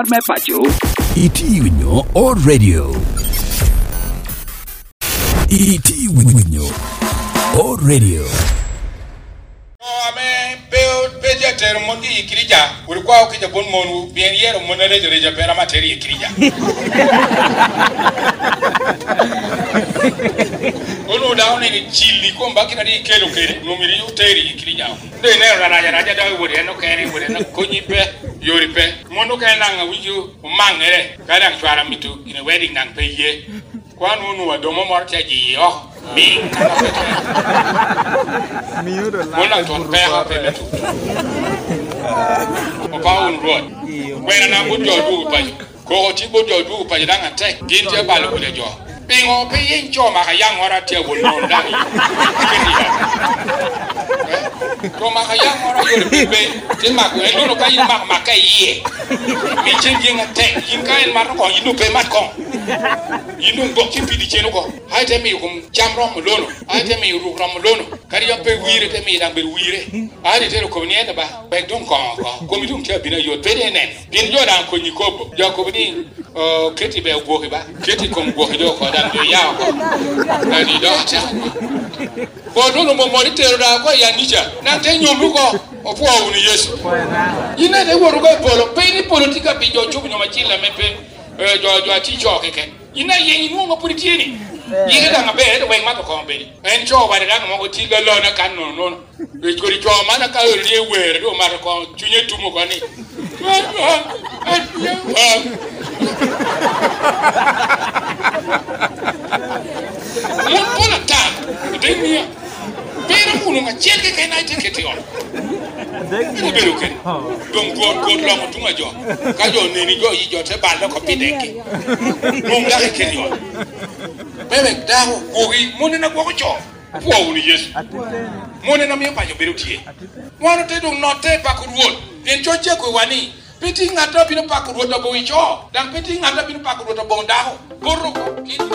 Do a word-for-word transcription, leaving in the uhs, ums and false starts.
Me pacho. Iti winyo o radio. Iti winyo o radio. Ame build vegetar mundi ikirija. Ulikuwa ukija bon monu bien yero monale reja pera materi ikirija. Ono daone ni chili ko mbakira di kelo kere numiri uteri ikirija. De ne rara raja da wuri no kere wuri no konyipe yoripe. Mono kana nga wiju mangere kada chwara mitu in a wedding nang peye. Kwa nunu wa domo morcha ji yo. Ming Mula ton peha pe tu. Opa un road. When na bu jo du pa. Ko ti bu jo du pa dang attack. Gin te ba lu le jo. Pingo pe yin jo ma ka yang ora te wo no dang. Ko ma ka yang ora yo pe pe. Ti ma ko elu no ka yin ma ma ka yi. Mi chen yin attack. Yin ka en ma ko yin no pe mat ko. Yin go ki pidi cheno ko. Hai te mi kum jam rom lono. Hai te mi ru rom lono. Kari yo pe wire te mi dang be wire. Ai te ko ni eta ba. Be dum ko ko. Ko mi dum te bina yo pe de nen. Din jo dan ko ni ko bo. Jo ko ni uh keti be go ba. Keti kom go do ko dan do ya ko. Na ni do ta. Ko do no mo mo ni te ra ko ya ni ja. Na te nyom ko. Opo wu ni Yesu. Ina de wo ru ko polo. Pe ni politika bi jo chu no ma chi la me pe. Eh jo jo ti jo keke. Ina ye inu ngo politini. Ye da nga be de we ma ko be. En cho ba de ga mo ko ti ga lo na kan no no. E ko ri cho ma na ka ri e we do ma ko tunye tu mo ko ni. Mo pona ta. De ni. Pero uno nga cheke ke na cheke ti on. Ni be lo ke. Don ko ko lo mo tunga jo. Ka jo ni ni jo yi jo te ba lo ko pideki. Mo nga ke ni on. Bebe daho gogi mone na gogo cho. Fo uni Yesu. Mone na mi pa jo beru tie. Wano te dong note pa ku ruon. Bien cho che ko wani. Piti ngata pino pa ku ruon do bo icho. Dan piti ngata pino pa ku ruon do bo daho. Borro